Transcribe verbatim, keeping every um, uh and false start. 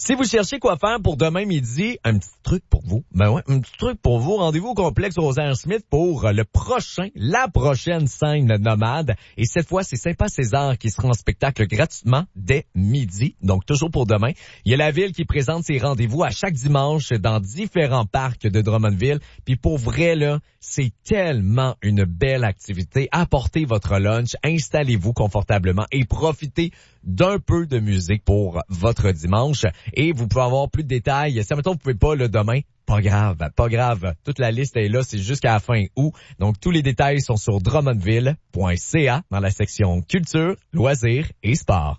Si vous cherchez quoi faire pour demain midi, un petit truc pour vous. Ben ouais, un petit truc pour vous. Rendez-vous au complexe Rosaire Smith pour le prochain, la prochaine scène nomade. Et cette fois, c'est Sympa César qui sera en spectacle gratuitement dès midi. Donc, toujours pour demain. Il y a la ville qui présente ses rendez-vous à chaque dimanche dans différents parcs de Drummondville. Puis pour vrai, là, c'est tellement une belle activité. Apportez votre lunch, installez-vous confortablement et profitez d'un peu de musique pour votre dimanche. Et vous pouvez avoir plus de détails. Si, mettons, vous pouvez pas le demain, pas grave, pas grave. Toute la liste est là, c'est jusqu'à la fin août. Donc, tous les détails sont sur drummondville point c a dans la section culture, loisirs et sport.